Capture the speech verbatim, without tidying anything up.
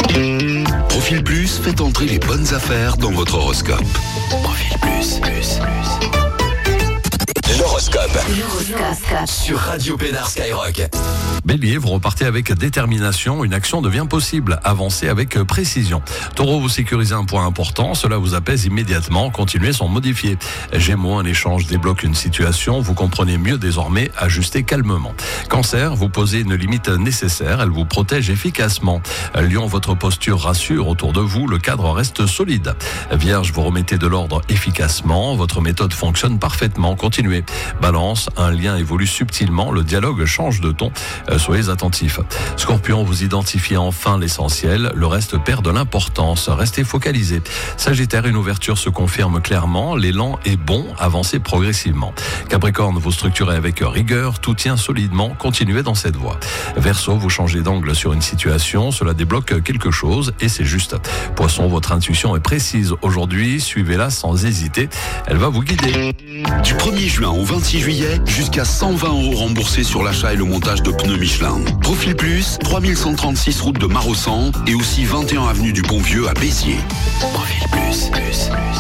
Profil Plus, faites entrer les bonnes affaires dans votre horoscope. Profil Plus, plus, plus. L'horoscope. L'horoscope. Sur Radio Pénard Skyrock. Bélier, vous repartez avec détermination, une action devient possible, avancez avec précision. Taureau, vous sécurisez un point important, cela vous apaise immédiatement, continuez sans modifier. Gémeaux, un échange débloque une situation, vous comprenez mieux désormais, ajustez calmement. Cancer, vous posez une limite nécessaire, elle vous protège efficacement. Lion, votre posture rassure autour de vous, le cadre reste solide. Vierge, vous remettez de l'ordre efficacement, votre méthode fonctionne parfaitement, continuez. Balance, un lien évolue subtilement, le dialogue change de ton, soyez attentifs. Scorpion, vous identifiez enfin l'essentiel, le reste perd de l'importance, restez focalisés. Sagittaire, une ouverture se confirme clairement, l'élan est bon, avancez progressivement. Capricorne, vous structurez avec rigueur, tout tient solidement, continuez dans cette voie. Verseau, vous changez d'angle sur une situation, cela débloque quelque chose et c'est juste. Poisson, votre intuition est précise aujourd'hui, suivez-la sans hésiter, elle va vous guider. Du premier juin au vingt-six juillet, jusqu'à cent vingt euros remboursés sur l'achat et le montage de pneus Michelin. Profil Plus, trois mille cent trente-six route de Marossan et aussi vingt et un avenue du Pont-Vieux à Béziers. Profil Plus, plus, plus.